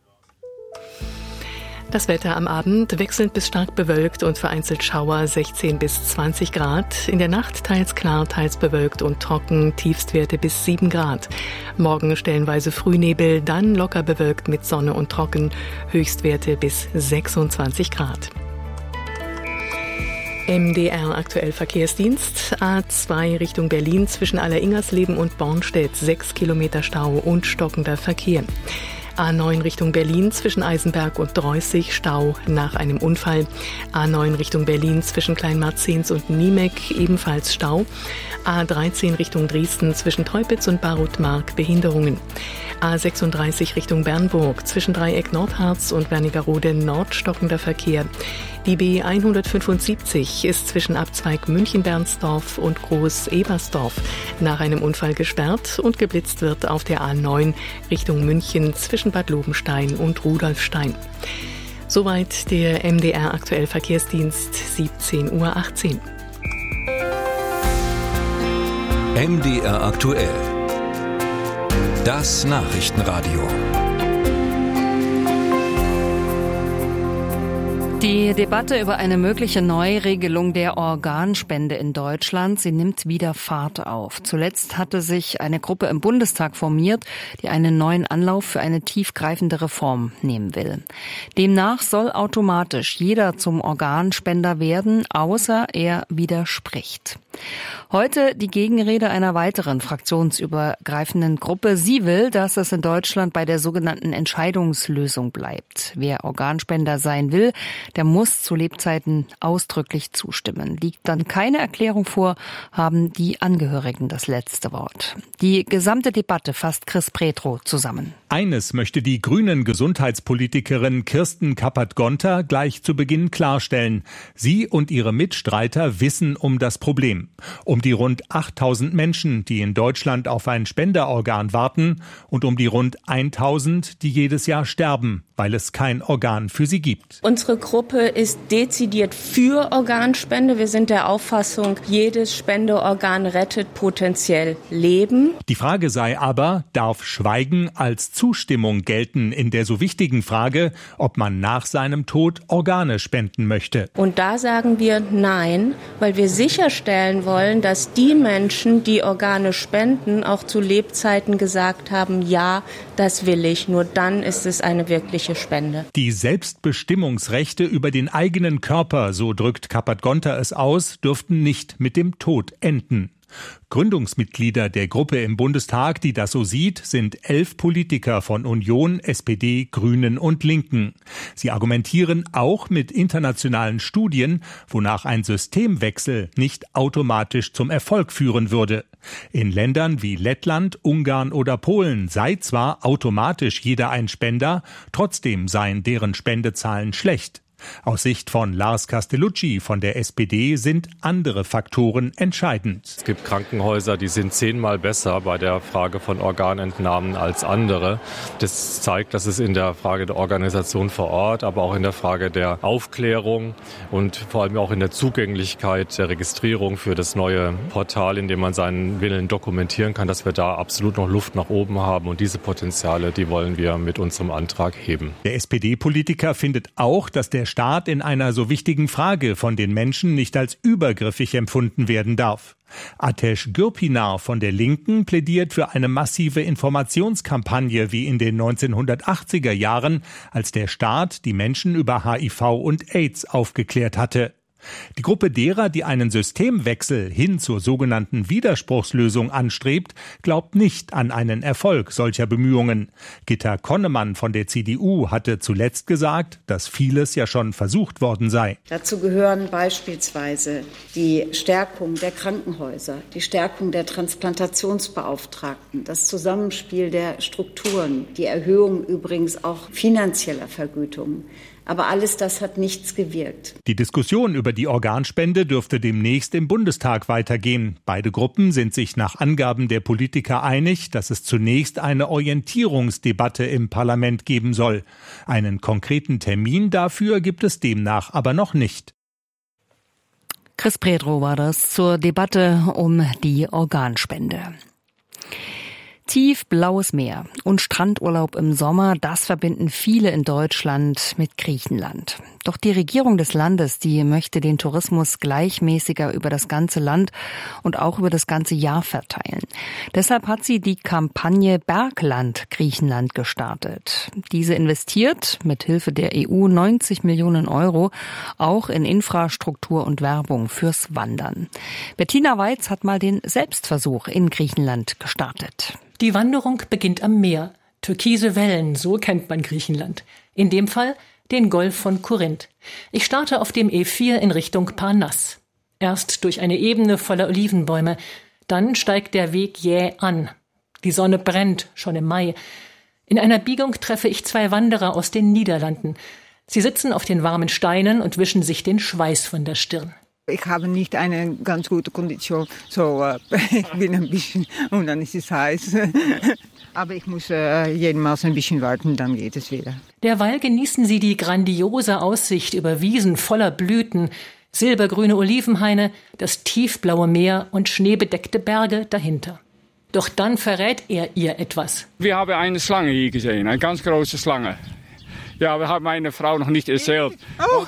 Das Wetter am Abend wechselnd bis stark bewölkt und vereinzelt Schauer sechzehn bis zwanzig Grad. In der Nacht teils klar, teils bewölkt und trocken, Tiefstwerte bis sieben Grad. Morgen stellenweise Frühnebel, dann locker bewölkt mit Sonne und trocken, Höchstwerte bis sechsundzwanzig Grad. M D R aktuell Verkehrsdienst. A zwei Richtung Berlin zwischen Alleringersleben und Bornstedt, sechs Kilometer Stau und stockender Verkehr. A neun Richtung Berlin zwischen Eisenberg und Dreußig, Stau nach einem Unfall. A neun Richtung Berlin zwischen Kleinmarzens und Niemek, ebenfalls Stau. A dreizehn Richtung Dresden zwischen Teupitz und Barutmark, Behinderungen. A sechsunddreißig Richtung Bernburg zwischen Dreieck Nordharz und Wernigerode Nord, stockender Verkehr. Die B hundertfünfundsiebzig ist zwischen Abzweig München-Bernsdorf und Groß-Ebersdorf nach einem Unfall gesperrt und geblitzt wird auf der A neun Richtung München zwischen Bad Lobenstein und Rudolfstein. Soweit der M D R Aktuell Verkehrsdienst, siebzehn Uhr achtzehn. M D R Aktuell. Das Nachrichtenradio. Die Debatte über eine mögliche Neuregelung der Organspende in Deutschland, sie nimmt wieder Fahrt auf. Zuletzt hatte sich eine Gruppe im Bundestag formiert, die einen neuen Anlauf für eine tiefgreifende Reform nehmen will. Demnach soll automatisch jeder zum Organspender werden, außer er widerspricht. Heute die Gegenrede einer weiteren fraktionsübergreifenden Gruppe. Sie will, dass es in Deutschland bei der sogenannten Entscheidungslösung bleibt. Wer Organspender sein will, der muss zu Lebzeiten ausdrücklich zustimmen. Liegt dann keine Erklärung vor, haben die Angehörigen das letzte Wort. Die gesamte Debatte fasst Chris Pretro zusammen. Eines möchte die grünen Gesundheitspolitikerin Kirsten Kappert-Gonter gleich zu Beginn klarstellen. Sie und ihre Mitstreiter wissen um das Problem. Um die rund achttausend Menschen, die in Deutschland auf ein Spenderorgan warten, und um die rund tausend, die jedes Jahr sterben, weil es kein Organ für sie gibt. Unsere Gruppe ist dezidiert für Organspende. Wir sind der Auffassung, jedes Spendeorgan rettet potenziell Leben. Die Frage sei aber, darf Schweigen als Zustimmung gelten in der so wichtigen Frage, ob man nach seinem Tod Organe spenden möchte? Und da sagen wir nein, weil wir sicherstellen wollen, dass die Menschen, die Organe spenden, auch zu Lebzeiten gesagt haben, ja, das will ich. Nur dann ist es eine wirkliche Spende. Die Selbstbestimmungsrechte über den eigenen Körper, so drückt Kappert-Gonter es aus, dürften nicht mit dem Tod enden. Gründungsmitglieder der Gruppe im Bundestag, die das so sieht, sind elf Politiker von Union, S P D, Grünen und Linken. Sie argumentieren auch mit internationalen Studien, wonach ein Systemwechsel nicht automatisch zum Erfolg führen würde. In Ländern wie Lettland, Ungarn oder Polen sei zwar automatisch jeder ein Spender, trotzdem seien deren Spendezahlen schlecht. Aus Sicht von Lars Castellucci von der S P D sind andere Faktoren entscheidend. Es gibt Krankenhäuser, die sind zehnmal besser bei der Frage von Organentnahmen als andere. Das zeigt, dass es in der Frage der Organisation vor Ort, aber auch in der Frage der Aufklärung und vor allem auch in der Zugänglichkeit der Registrierung für das neue Portal, in dem man seinen Willen dokumentieren kann, dass wir da absolut noch Luft nach oben haben. Und diese Potenziale, die wollen wir mit unserem Antrag heben. Der S P D-Politiker findet auch, dass der Staat in einer so wichtigen Frage von den Menschen nicht als übergriffig empfunden werden darf. Atesh Gürpinar von der Linken plädiert für eine massive Informationskampagne wie in den neunzehnhundertachtziger Jahren, als der Staat die Menschen über H I V und AIDS aufgeklärt hatte. Die Gruppe derer, die einen Systemwechsel hin zur sogenannten Widerspruchslösung anstrebt, glaubt nicht an einen Erfolg solcher Bemühungen. Gitta Konnemann von der C D U hatte zuletzt gesagt, dass vieles ja schon versucht worden sei. Dazu gehören beispielsweise die Stärkung der Krankenhäuser, die Stärkung der Transplantationsbeauftragten, das Zusammenspiel der Strukturen, die Erhöhung übrigens auch finanzieller Vergütungen. Aber alles das hat nichts gewirkt. Die Diskussion über die Organspende dürfte demnächst im Bundestag weitergehen. Beide Gruppen sind sich nach Angaben der Politiker einig, dass es zunächst eine Orientierungsdebatte im Parlament geben soll. Einen konkreten Termin dafür gibt es demnach aber noch nicht. Chris Pretro war das zur Debatte um die Organspende. Tiefblaues Meer und Strandurlaub im Sommer, das verbinden viele in Deutschland mit Griechenland. Doch die Regierung des Landes, die möchte den Tourismus gleichmäßiger über das ganze Land und auch über das ganze Jahr verteilen. Deshalb hat sie die Kampagne Bergland Griechenland gestartet. Diese investiert mit Hilfe der E U neunzig Millionen Euro auch in Infrastruktur und Werbung fürs Wandern. Bettina Weiz hat mal den Selbstversuch in Griechenland gestartet. Die Wanderung beginnt am Meer. Türkise Wellen, so kennt man Griechenland. In dem Fall den Golf von Korinth. Ich starte auf dem E vier in Richtung Parnass. Erst durch eine Ebene voller Olivenbäume. Dann steigt der Weg jäh an. Die Sonne brennt, schon im Mai. In einer Biegung treffe ich zwei Wanderer aus den Niederlanden. Sie sitzen auf den warmen Steinen und wischen sich den Schweiß von der Stirn. Ich habe nicht eine ganz gute Kondition, so äh, ich bin ein bisschen und dann ist es heiß. Aber ich muss äh, jedenfalls ein bisschen warten, dann geht es wieder. Derweil genießen sie die grandiose Aussicht über Wiesen voller Blüten, silbergrüne Olivenhaine, das tiefblaue Meer und schneebedeckte Berge dahinter. Doch dann verrät er ihr etwas. Wir haben eine Schlange hier gesehen, eine ganz große Schlange. Ja, wir haben meine Frau noch nicht erzählt. Oh.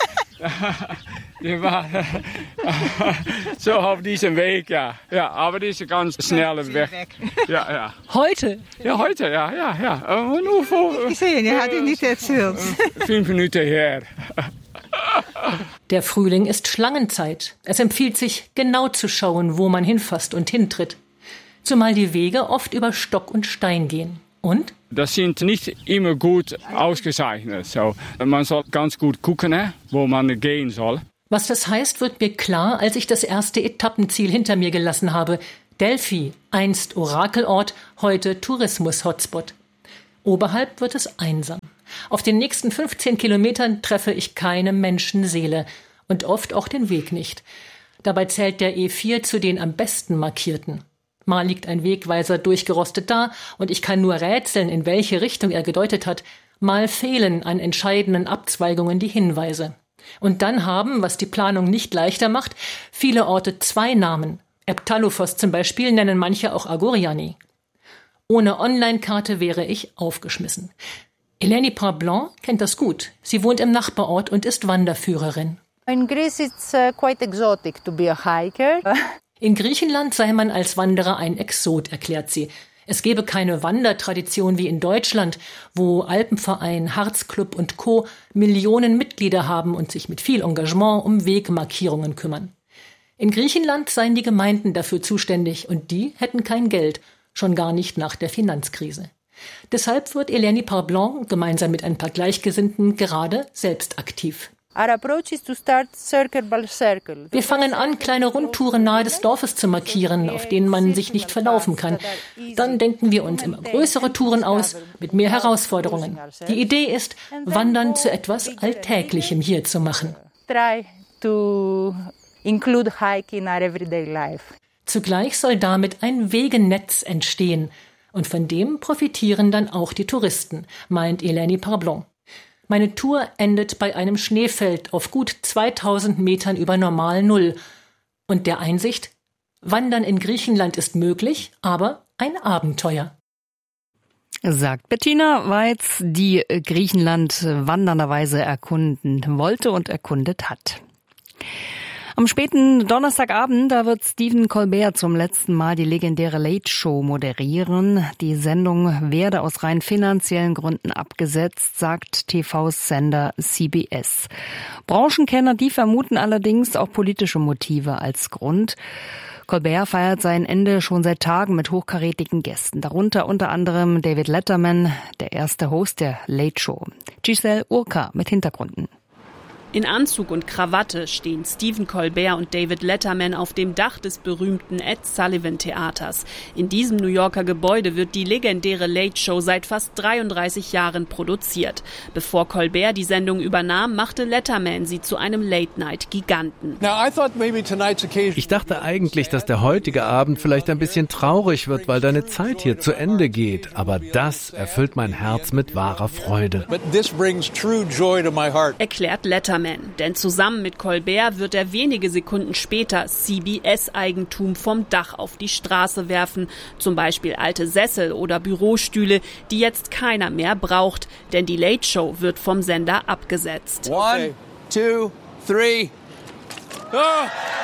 Die war so auf diesem Weg, ja. Ja, aber die ist ganz schnell weg. Ja, ja. Heute? Ja, heute, ja, ja, ja. Nur vor, ich sehe, er hat ihn nicht erzählt. Fünf Minuten her. Der Frühling ist Schlangenzeit. Es empfiehlt sich, genau zu schauen, wo man hinfasst und hintritt. Zumal die Wege oft über Stock und Stein gehen. Und? Das sind nicht immer gut ausgezeichnet. So, man soll ganz gut gucken, wo man gehen soll. Was das heißt, wird mir klar, als ich das erste Etappenziel hinter mir gelassen habe. Delphi, einst Orakelort, heute Tourismus-Hotspot. Oberhalb wird es einsam. Auf den nächsten fünfzehn Kilometern treffe ich keine Menschenseele und oft auch den Weg nicht. Dabei zählt der E vier zu den am besten markierten. Mal liegt ein Wegweiser durchgerostet da und ich kann nur rätseln, in welche Richtung er gedeutet hat. Mal fehlen an entscheidenden Abzweigungen die Hinweise. Und dann haben, was die Planung nicht leichter macht, viele Orte zwei Namen. Eptalophos zum Beispiel nennen manche auch Agoriani. Ohne Online-Karte wäre ich aufgeschmissen. Eleni Parblanc kennt das gut. Sie wohnt im Nachbarort und ist Wanderführerin. In Greece it's uh, quite exotic to be a hiker. In Griechenland sei man als Wanderer ein Exot, erklärt sie. Es gebe keine Wandertradition wie in Deutschland, wo Alpenverein, Harzclub und Co. Millionen Mitglieder haben und sich mit viel Engagement um Wegmarkierungen kümmern. In Griechenland seien die Gemeinden dafür zuständig und die hätten kein Geld, schon gar nicht nach der Finanzkrise. Deshalb wird Eleni Parblanc gemeinsam mit ein paar Gleichgesinnten gerade selbst aktiv. Wir fangen an, kleine Rundtouren nahe des Dorfes zu markieren, auf denen man sich nicht verlaufen kann. Dann denken wir uns immer größere Touren aus, mit mehr Herausforderungen. Die Idee ist, Wandern zu etwas Alltäglichem hier zu machen. Zugleich soll damit ein Wegenetz entstehen. Und von dem profitieren dann auch die Touristen, meint Eleni Parblanc. Meine Tour endet bei einem Schneefeld auf gut zweitausend Metern über Normal Null. Und der Einsicht, Wandern in Griechenland ist möglich, aber ein Abenteuer. Sagt Bettina Weiz, die Griechenland wandernderweise erkunden wollte und erkundet hat. Am späten Donnerstagabend, da wird Stephen Colbert zum letzten Mal die legendäre Late Show moderieren. Die Sendung werde aus rein finanziellen Gründen abgesetzt, sagt T V-Sender C B S. Branchenkenner, die vermuten allerdings auch politische Motive als Grund. Colbert feiert sein Ende schon seit Tagen mit hochkarätigen Gästen, darunter unter anderem David Letterman, der erste Host der Late Show. Giselle Urka mit Hintergründen. In Anzug und Krawatte stehen Stephen Colbert und David Letterman auf dem Dach des berühmten Ed Sullivan Theaters. In diesem New Yorker Gebäude wird die legendäre Late Show seit fast dreiunddreißig Jahren produziert. Bevor Colbert die Sendung übernahm, machte Letterman sie zu einem Late-Night-Giganten. Ich dachte eigentlich, dass der heutige Abend vielleicht ein bisschen traurig wird, weil deine Zeit hier zu Ende geht. Aber das erfüllt mein Herz mit wahrer Freude. Erklärt Letterman. Denn zusammen mit Colbert wird er wenige Sekunden später C B S-Eigentum vom Dach auf die Straße werfen. Zum Beispiel alte Sessel oder Bürostühle, die jetzt keiner mehr braucht. Denn die Late Show wird vom Sender abgesetzt. One, two, three. Oh!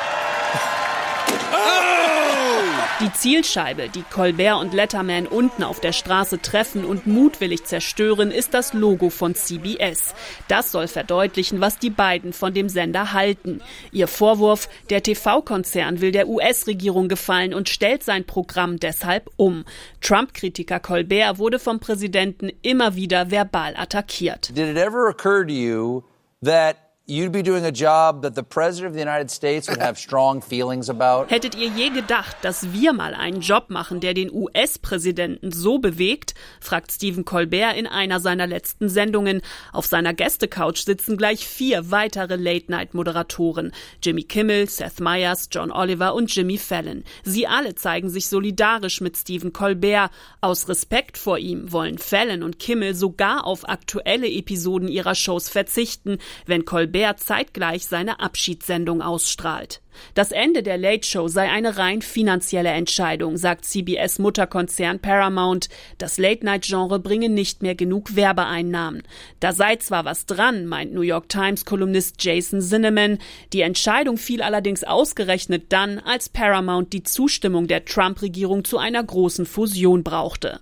Die Zielscheibe, die Colbert und Letterman unten auf der Straße treffen und mutwillig zerstören, ist das Logo von C B S. Das soll verdeutlichen, was die beiden von dem Sender halten. Ihr Vorwurf, der T V-Konzern will der U S-Regierung gefallen und stellt sein Programm deshalb um. Trump-Kritiker Colbert wurde vom Präsidenten immer wieder verbal attackiert. Did it ever occur to you that you'd be doing a job that the President of the United States would have strong feelings about? Hättet ihr je gedacht, dass wir mal einen Job machen, der den U S-Präsidenten so bewegt? Fragt Stephen Colbert in einer seiner letzten Sendungen. Auf seiner Gästecouch sitzen gleich vier weitere Late-Night-Moderatoren. Jimmy Kimmel, Seth Meyers, John Oliver und Jimmy Fallon. Sie alle zeigen sich solidarisch mit Stephen Colbert. Aus Respekt vor ihm wollen Fallon und Kimmel sogar auf aktuelle Episoden ihrer Shows verzichten, wenn Colbert zeitgleich seine Abschiedssendung ausstrahlt. Das Ende der Late Show sei eine rein finanzielle Entscheidung, sagt C B S-Mutterkonzern Paramount. Das Late-Night-Genre bringe nicht mehr genug Werbeeinnahmen. Da sei zwar was dran, meint New York Times-Kolumnist Jason Zinnemann. Die Entscheidung fiel allerdings ausgerechnet dann, als Paramount die Zustimmung der Trump-Regierung zu einer großen Fusion brauchte.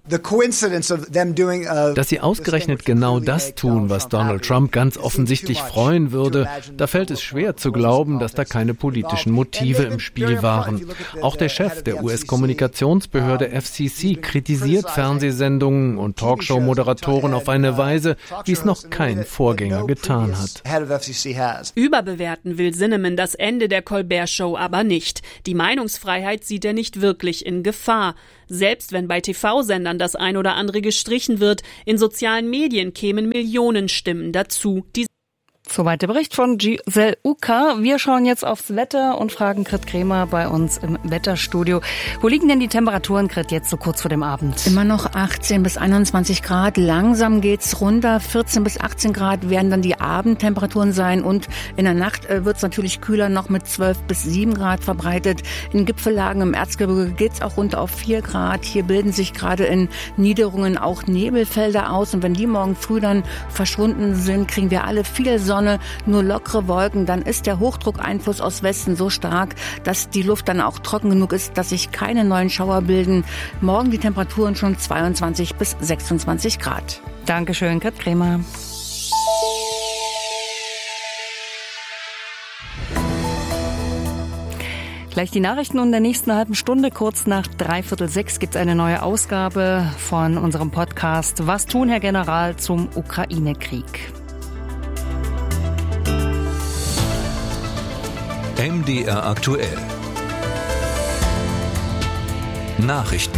Dass sie ausgerechnet genau das tun, was Donald Trump ganz offensichtlich freuen würde, da fällt es schwer zu glauben, dass da keine politischen Motive im Spiel waren. Auch der Chef der U S-Kommunikationsbehörde F C C kritisiert Fernsehsendungen und Talkshow-Moderatoren auf eine Weise, wie es noch kein Vorgänger getan hat. Überbewerten will Zinnemann das Ende der Colbert-Show aber nicht. Die Meinungsfreiheit sieht er nicht wirklich in Gefahr. Selbst wenn bei T V-Sendern das ein oder andere gestrichen wird, in sozialen Medien kämen Millionen Stimmen dazu, die Soweit der Bericht von Giselle Uka. Wir schauen jetzt aufs Wetter und fragen Grit Kremer bei uns im Wetterstudio. Wo liegen denn die Temperaturen, Grit, jetzt so kurz vor dem Abend? Immer noch achtzehn bis einundzwanzig Grad. Langsam geht's runter. vierzehn bis achtzehn Grad werden dann die Abendtemperaturen sein. Und in der Nacht wird es natürlich kühler, noch mit zwölf bis sieben Grad verbreitet. In Gipfellagen im Erzgebirge geht's auch runter auf vier Grad. Hier bilden sich gerade in Niederungen auch Nebelfelder aus. Und wenn die morgen früh dann verschwunden sind, kriegen wir alle viel Sonne. Nur lockere Wolken, dann ist der Hochdruckeinfluss aus Westen so stark, dass die Luft dann auch trocken genug ist, dass sich keine neuen Schauer bilden. Morgen die Temperaturen schon zweiundzwanzig bis sechsundzwanzig Grad. Dankeschön, Grit Kremer. Gleich die Nachrichten und in der nächsten halben Stunde, kurz nach dreiviertel sechs, gibt es eine neue Ausgabe von unserem Podcast Was tun, Herr General, zum Ukraine-Krieg. M D R aktuell. Nachrichten.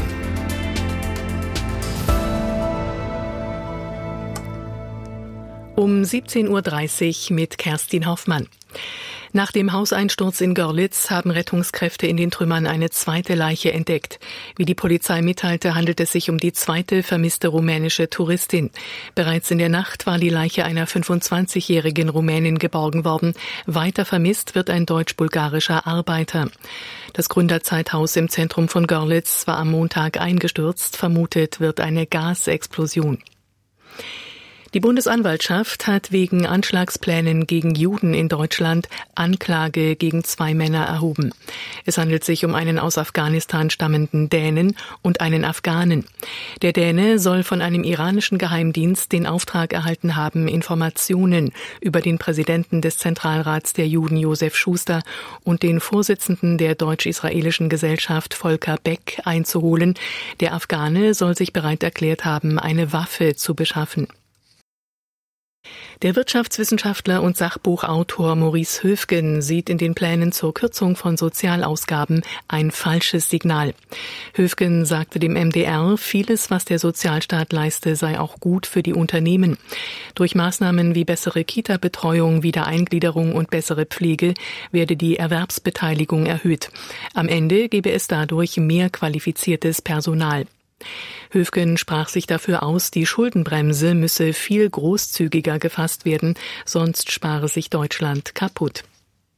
Um siebzehn Uhr dreißig mit Kerstin Hoffmann. Nach dem Hauseinsturz in Görlitz haben Rettungskräfte in den Trümmern eine zweite Leiche entdeckt. Wie die Polizei mitteilte, handelt es sich um die zweite vermisste rumänische Touristin. Bereits in der Nacht war die Leiche einer fünfundzwanzigjährigen Rumänin geborgen worden. Weiter vermisst wird ein deutsch-bulgarischer Arbeiter. Das Gründerzeithaus im Zentrum von Görlitz war am Montag eingestürzt. Vermutet wird eine Gasexplosion. Die Bundesanwaltschaft hat wegen Anschlagsplänen gegen Juden in Deutschland Anklage gegen zwei Männer erhoben. Es handelt sich um einen aus Afghanistan stammenden Dänen und einen Afghanen. Der Däne soll von einem iranischen Geheimdienst den Auftrag erhalten haben, Informationen über den Präsidenten des Zentralrats der Juden Josef Schuster und den Vorsitzenden der deutsch-israelischen Gesellschaft Volker Beck einzuholen. Der Afghane soll sich bereit erklärt haben, eine Waffe zu beschaffen. Der Wirtschaftswissenschaftler und Sachbuchautor Maurice Höfgen sieht in den Plänen zur Kürzung von Sozialausgaben ein falsches Signal. Höfgen sagte dem M D R, vieles, was der Sozialstaat leiste, sei auch gut für die Unternehmen. Durch Maßnahmen wie bessere Kita-Betreuung, Wiedereingliederung und bessere Pflege werde die Erwerbsbeteiligung erhöht. Am Ende gebe es dadurch mehr qualifiziertes Personal. Höfgen sprach sich dafür aus, die Schuldenbremse müsse viel großzügiger gefasst werden, sonst spare sich Deutschland kaputt.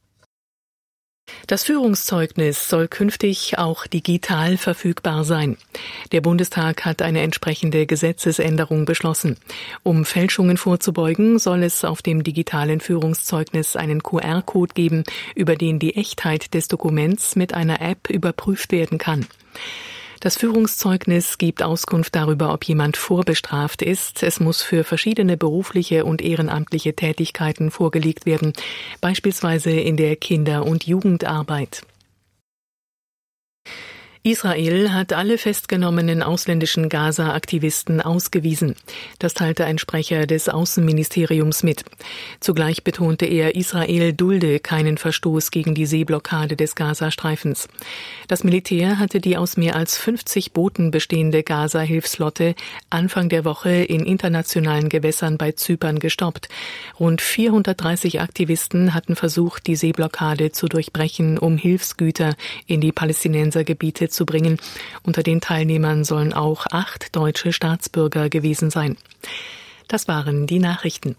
Das Führungszeugnis soll künftig auch digital verfügbar sein. Der Bundestag hat eine entsprechende Gesetzesänderung beschlossen. Um Fälschungen vorzubeugen, soll es auf dem digitalen Führungszeugnis einen Q R-Code geben, über den die Echtheit des Dokuments mit einer App überprüft werden kann. Das Führungszeugnis gibt Auskunft darüber, ob jemand vorbestraft ist. Es muss für verschiedene berufliche und ehrenamtliche Tätigkeiten vorgelegt werden, beispielsweise in der Kinder- und Jugendarbeit. Israel hat alle festgenommenen ausländischen Gaza-Aktivisten ausgewiesen. Das teilte ein Sprecher des Außenministeriums mit. Zugleich betonte er, Israel dulde keinen Verstoß gegen die Seeblockade des Gazastreifens. Das Militär hatte die aus mehr als fünfzig Booten bestehende Gaza-Hilfsflotte Anfang der Woche in internationalen Gewässern bei Zypern gestoppt. Rund vierhundertdreißig Aktivisten hatten versucht, die Seeblockade zu durchbrechen, um Hilfsgüter in die Palästinensergebiete zu bringen. Unter den Teilnehmern sollen auch acht deutsche Staatsbürger gewesen sein. Das waren die Nachrichten.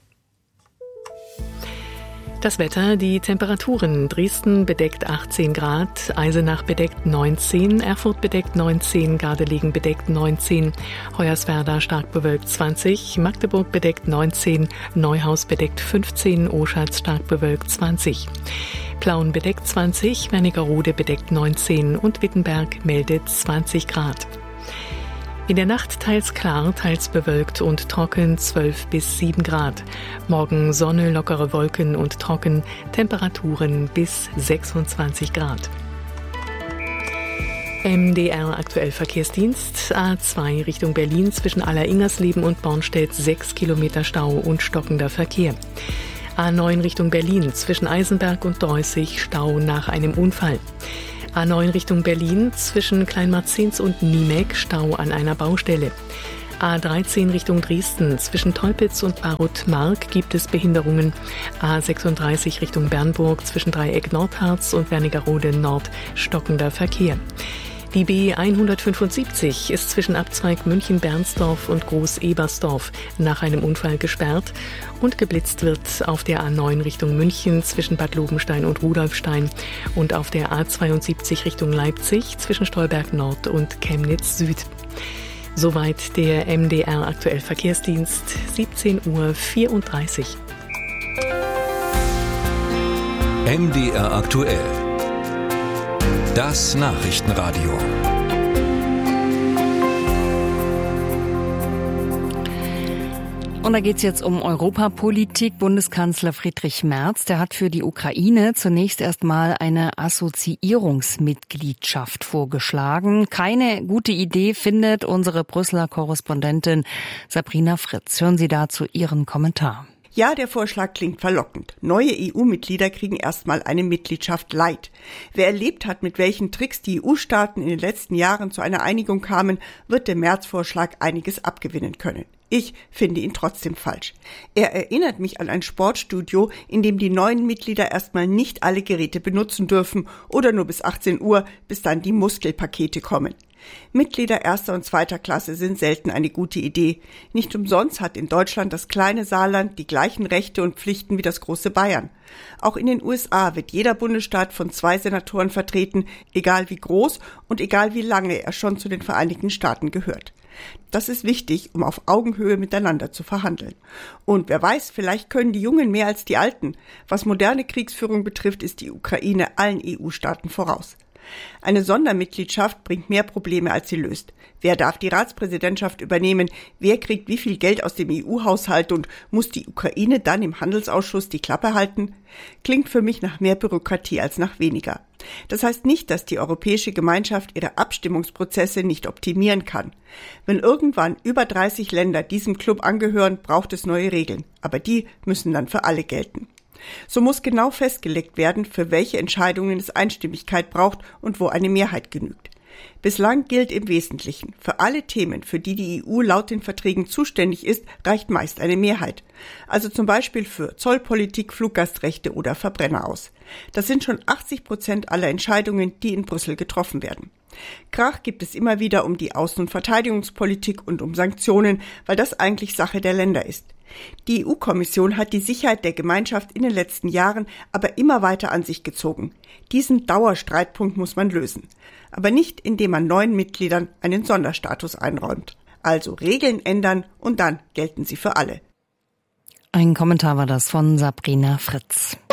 Das Wetter, die Temperaturen: Dresden bedeckt achtzehn Grad, Eisenach bedeckt neunzehn, Erfurt bedeckt neunzehn, Gardelegen bedeckt neunzehn, Hoyerswerda stark bewölkt zwanzig, Magdeburg bedeckt neunzehn, Neuhaus bedeckt fünfzehn, Oschatz stark bewölkt zwanzig. Plauen bedeckt zwanzig, Wernigerode bedeckt neunzehn und Wittenberg meldet zwanzig Grad. In der Nacht teils klar, teils bewölkt und trocken, zwölf bis sieben Grad. Morgen Sonne, lockere Wolken und trocken, Temperaturen bis sechsundzwanzig Grad. M D R aktuell Verkehrsdienst. A zwei Richtung Berlin zwischen Aller-Ingersleben und Bornstedt sechs Kilometer Stau und stockender Verkehr. A neun Richtung Berlin zwischen Eisenberg und Deußig Stau nach einem Unfall. A neun Richtung Berlin zwischen Kleinmarzens und Niemek Stau an einer Baustelle. A dreizehn Richtung Dresden zwischen Teupitz und Barut-Mark gibt es Behinderungen. A sechsunddreißig Richtung Bernburg zwischen Dreieck Nordharz und Wernigerode Nord stockender Verkehr. Die B hundertfünfundsiebzig ist zwischen Abzweig München-Bernsdorf und Groß-Ebersdorf nach einem Unfall gesperrt und geblitzt wird auf der A neun Richtung München zwischen Bad Lobenstein und Rudolfstein und auf der A zweiundsiebzig Richtung Leipzig zwischen Stolberg Nord und Chemnitz Süd. Soweit der M D R aktuell Verkehrsdienst, siebzehn Uhr vierunddreißig. M D R aktuell. Das Nachrichtenradio. Und da geht es jetzt um Europapolitik. Bundeskanzler Friedrich Merz, der hat für die Ukraine zunächst erstmal eine Assoziierungsmitgliedschaft vorgeschlagen. Keine gute Idee, findet unsere Brüsseler Korrespondentin Sabrina Fritz. Hören Sie dazu ihren Kommentar. Ja, der Vorschlag klingt verlockend. Neue E U-Mitglieder kriegen erstmal eine Mitgliedschaft light. Wer erlebt hat, mit welchen Tricks die E U-Staaten in den letzten Jahren zu einer Einigung kamen, wird dem März-Vorschlag einiges abgewinnen können. Ich finde ihn trotzdem falsch. Er erinnert mich an ein Sportstudio, in dem die neuen Mitglieder erstmal nicht alle Geräte benutzen dürfen oder nur bis achtzehn Uhr, bis dann die Muskelpakete kommen. Mitglieder erster und zweiter Klasse sind selten eine gute Idee. Nicht umsonst hat in Deutschland das kleine Saarland die gleichen Rechte und Pflichten wie das große Bayern. Auch in den U S A wird jeder Bundesstaat von zwei Senatoren vertreten, egal wie groß und egal wie lange er schon zu den Vereinigten Staaten gehört. Das ist wichtig, um auf Augenhöhe miteinander zu verhandeln. Und wer weiß, vielleicht können die Jungen mehr als die Alten. Was moderne Kriegsführung betrifft, ist die Ukraine allen E U-Staaten voraus. Eine Sondermitgliedschaft bringt mehr Probleme, als sie löst. Wer darf die Ratspräsidentschaft übernehmen? Wer kriegt wie viel Geld aus dem E U-Haushalt und muss die Ukraine dann im Handelsausschuss die Klappe halten? Klingt für mich nach mehr Bürokratie als nach weniger. Das heißt nicht, dass die Europäische Gemeinschaft ihre Abstimmungsprozesse nicht optimieren kann. Wenn irgendwann über dreißig Länder diesem Club angehören, braucht es neue Regeln. Aber die müssen dann für alle gelten. So muss genau festgelegt werden, für welche Entscheidungen es Einstimmigkeit braucht und wo eine Mehrheit genügt. Bislang gilt im Wesentlichen, für alle Themen, für die die E U laut den Verträgen zuständig ist, reicht meist eine Mehrheit. Also zum Beispiel für Zollpolitik, Fluggastrechte oder Verbrenner aus. Das sind schon achtzig Prozent aller Entscheidungen, die in Brüssel getroffen werden. Krach gibt es immer wieder um die Außen- und Verteidigungspolitik und um Sanktionen, weil das eigentlich Sache der Länder ist. Die E U-Kommission hat die Sicherheit der Gemeinschaft in den letzten Jahren aber immer weiter an sich gezogen. Diesen Dauerstreitpunkt muss man lösen. Aber nicht, indem man neuen Mitgliedern einen Sonderstatus einräumt. Also Regeln ändern und dann gelten sie für alle. Ein Kommentar war das von Sabrina Fritz.